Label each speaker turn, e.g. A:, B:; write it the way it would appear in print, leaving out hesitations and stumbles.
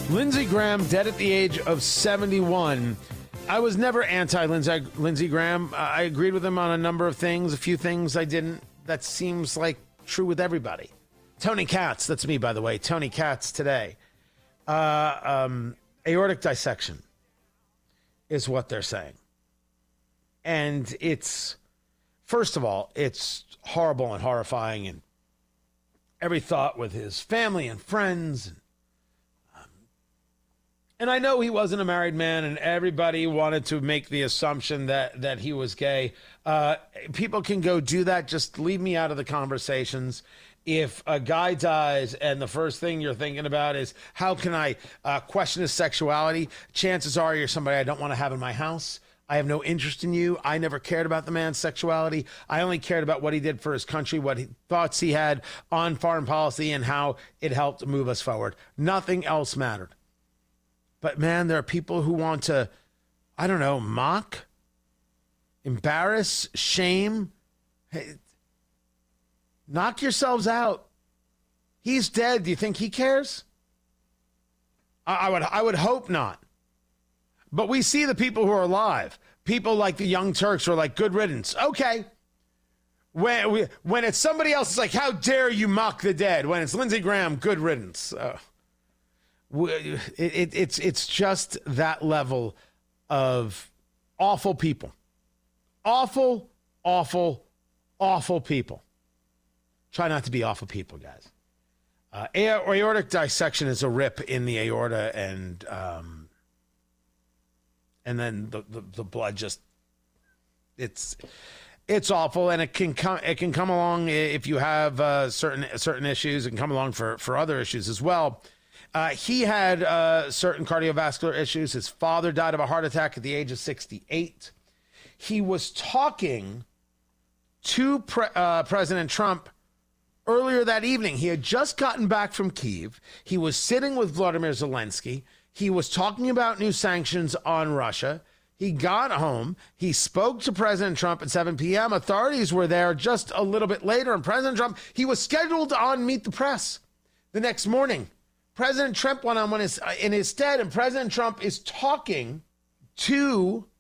A: Lindsey Graham dead at the age of 71. I was never anti-Lindsey Graham. I agreed with him on a number of things. A few things I didn't. That seems like true with everybody. Tony Katz, that's me, by the way. Tony Katz today. Aortic dissection is what they're saying. And it's, first of all, it's horrible and horrifying, and every thought with his family and friends. And I know he wasn't a married man, and everybody wanted to make the assumption that he was gay. People can go do that. Just leave me out of the conversations. If a guy dies and the first thing you're thinking about is, how can I question his sexuality? Chances are you're somebody I don't want to have in my house. I have no interest in you. I never cared about the man's sexuality. I only cared about what he did for his country, thoughts he had on foreign policy, and how it helped move us forward. Nothing else mattered. But, man, there are people who want to, I don't know, mock, embarrass, shame. Hey, knock yourselves out. He's dead. Do you think he cares? I would hope not. But we see the people who are alive. People like the Young Turks who are like, good riddance. Okay. When it's somebody else, it's like, how dare you mock the dead? When it's Lindsey Graham, good riddance. It's just that level of awful people. Awful, awful, awful people. Try not to be awful people, guys. Aortic dissection is a rip in the aorta, and then the blood just, it's awful, and it can come along if you have certain issues. It can come along for other issues as well. He had certain cardiovascular issues. His father died of a heart attack at the age of 68. He was talking to President Trump earlier that evening. He had just gotten back from Kyiv. He was sitting with Vladimir Zelensky. He was talking about new sanctions on Russia. He got home. He spoke to President Trump at 7 p.m. Authorities were there just a little bit later. And President Trump, he was scheduled on Meet the Press the next morning. President Trump went on in his stead, and President Trump is talking to